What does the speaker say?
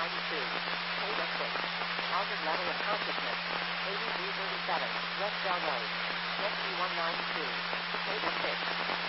192. Table 6. Hazard level of consciousness. 8337. West Bell Road. Rescue 192. Table 6.